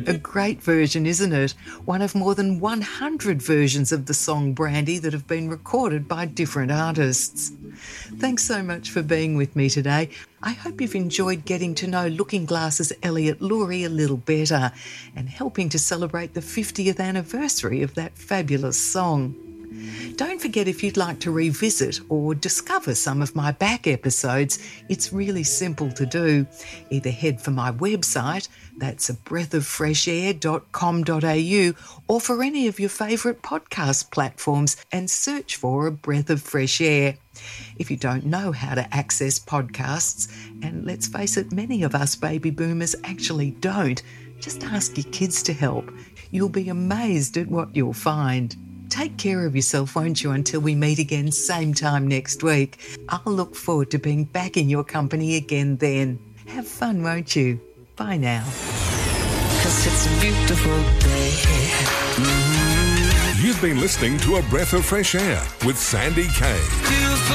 A great version, isn't it? One of more than 100 versions of the song Brandy that have been recorded by different artists. Thanks so much for being with me today. I hope you've enjoyed getting to know Looking Glass's Elliot Lurie a little better and helping to celebrate the 50th anniversary of that fabulous song. Don't forget, if you'd like to revisit or discover some of my back episodes, it's really simple to do. Either head for my website, that's abreathofreshair.com.au, or for any of your favourite podcast platforms and search for A Breath of Fresh Air. If you don't know how to access podcasts, and let's face it, many of us baby boomers actually don't, just ask your kids to help. You'll be amazed at what you'll find. Take care of yourself, won't you, until we meet again same time next week. I'll look forward to being back in your company again then. Have fun, won't you? Bye now. 'Cause it's a beautiful day. You've been listening to A Breath of Fresh Air with Sandy Kay.